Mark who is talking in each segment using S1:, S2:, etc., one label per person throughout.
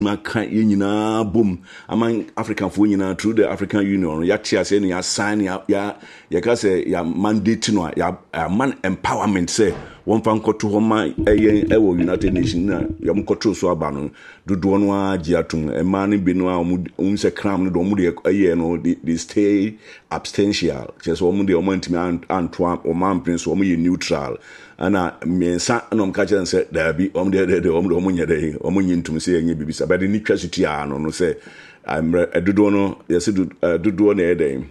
S1: maka yina boom among African for yina through the African Union ya tia say ya sign ya ka say ya mandate no ya man empowerment say one fan koto homa ewo United Nations na ya mkoto so aba no dodo no agi atum e ma ne bi no a um se cram no do mu de no the stay abstential just wo mu de o mantimi anto o man prince wo mu ye neutral ana mensa no mka chen se da bi o mu de o mu nye de o mu nyintum se enye bibisa but ni twasuti a no se dodo no yesi dodo na eden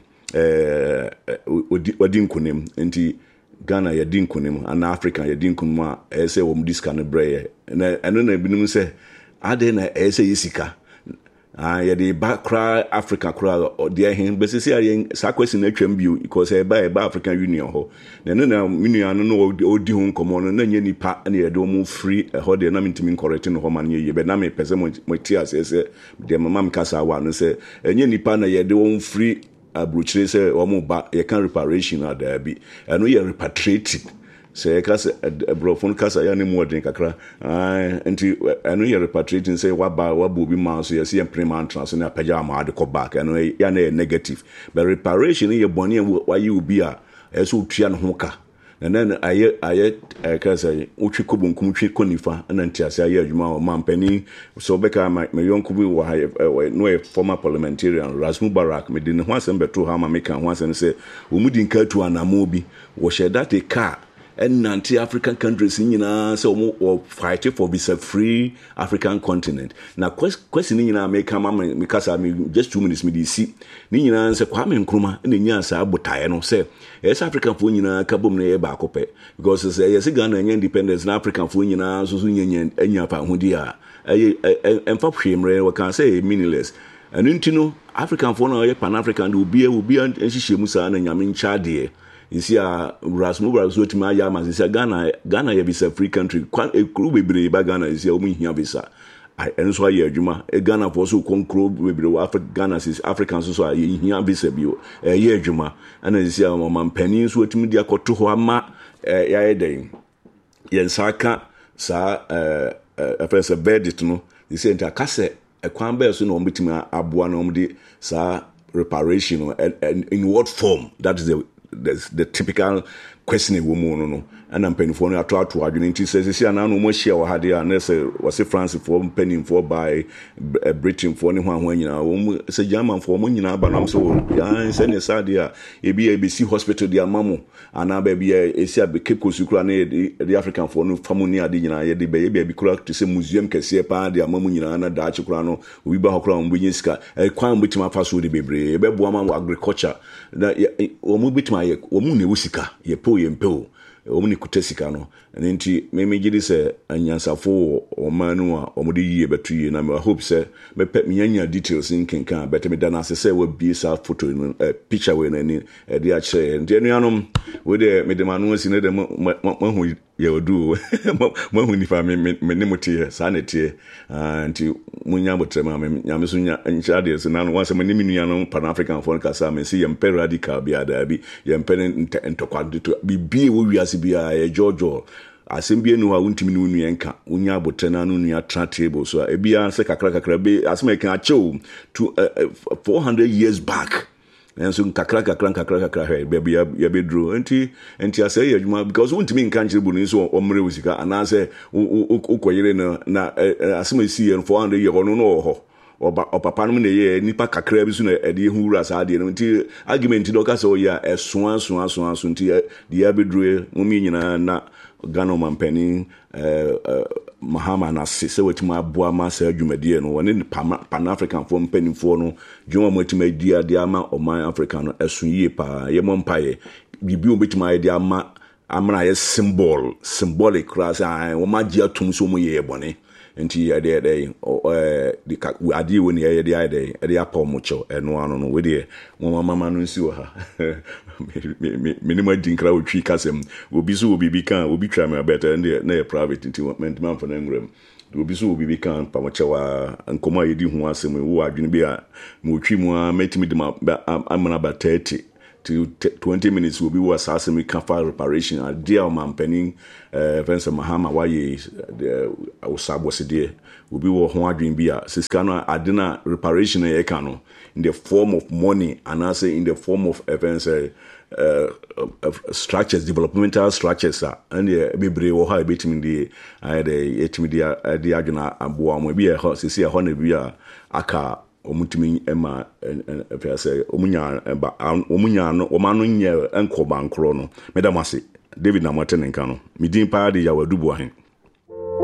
S1: odi nkunem nti Ghana yadi nkunim ana Africa yadi nkunim a ese wo mdiska ne breye na eno na binum se ade na ese yisika yadi ba kra Africa kra de hen besisi ayen sakwesi na twam bio because e ba African Union ho na na union no odi ho nkomo no na nye nipa na yede mo free ho de na mintimi correct no ho man ye be na me pese mo tias ese de mama mkasa wa no se enye nipa na yede wo free abruchire say omo ba ye can reparation ada bi eno ye repatriated say ka say brofon kasa ya ne modern kakra enti eno ye repatriating say wabu bi man so ye see implement trans na paja ma de ko back eno ya na negative but reparation ye boni wa ye obi a eso tua no ho ka and then aye kasa utwi kobunkum twi konifa na ntiase aye adwuma o mampani so beka me yonku bi wa no former parliamentarian Rasmu Barak me din ho asem beto ha ma meka ho asem se omudi nka tu anamo bi wo sheda te car and anti-African countries nyina say omo fight for this free African continent. Now question nyina make am because I mean just 2 minutes me dey see. Ni nyina say Kwame Nkrumah na nya sa abotae no say yes African for nyina kabom na ye ba akopɛ because say yes Ghana nya independence na African for nyina so nya pa hodi a emfa hwemre we can say meaningless. And ntino African for na ye pan African do be nhihye mu sa na nyame ncha de you see Rasmu Barak so tima ya ma say Ghana ye be a free country kru bebre ba Ghana is omu hia visa enso aye adwuma Ghana for so konkro bebre Ghana is African so aye hia visa bio ye adwuma ana you see man panin so timi dia koto ho ama ya ye den ye nsaka sa afense verdict no you see enta kase ekwan ba so no mbitima aboa no mde sa reparation in what form that is the typical questioning woman no and I'm penny for ato adwene nti say ana no mo share wa hade a na say was France for penny for by Britain for ne ho nyina wo say German for mo nyina ba nam so ya say ne sade a e bi ABC hospital dia mamo ana ba bi e sia be kekosu kura na the African for no family ade nyina ye de be bi kura to say museum kese pa dia mamo nyina na da chi kura no obi ba ho kura mo bunyi sika kwan mutima fa so de bebre e be boa ma agriculture na wo mo bitima ye wo mu ne wusika ye po ye mpe omuni kutesika no nti me gidi se anyansafo o manu a omudi yie betu yie na me hope se me nyanya details nkenkan but me dana se we bi sa photo no picture we na ni de a chere nti anuanom we de me de manu si ne de mahu ye odu mahu ni fa me ne motie sa ne tie nti munya botrema me nyame so nya ncha de se na no wanse me ni nuanom pan African for kasa me si yempe radical bi ada bi yempe ntokwa bi wo wiase bia e Jojo asembie no a untimi no nua nka unya abotena no nua tra table so e bia se kakra be asema kan achew to 400 years back and so kakra baby ya be draw anti asay adwuma because untimi nka nchire no so omre wusika ana se ukoyere na asema si 400 years ono no ho papa no na ye nipa kakra bi so na ede hura sa ade no nti argument do ka so ya eso nti de ya bedru mumi nyina na Ghana mampani Mahama na se wetima aboa ma sa adwumade no woni pan African for mpanimfo no dwuma motima dia de ama oman African no eso yie pa ye mompaye bibi obetima de ama amra ye symbolic class wo magia tum so mo ye bone nti ade the ade woni ye de ade apa mocho eno ano no we de mo mama no nsi wo ha minimum dinkra otwi kasem obi so obi kan obi twa me better na ye private nti man for na ngrem obi so obi kan pa mochewa nkoma yedi ho asem wo adwene bi a mo twi mu a metimi de amana ba 30 till 20 minutes will be was asking kafa reparation a dear man penning fence Mahama why the Osabo Sidie will be wo ho adwen bi a siskano adena reparation e kano in the form of money and also in the form of events structures, developmental structures and the bebre wo ha betimi the etimi the adwena aboa mo bi e ho sisi e ho na bi a aka omutimi ema fa say omunya no omano nye enko bankro no medamase David na Martin nka no midin pa de ya wadubu ahen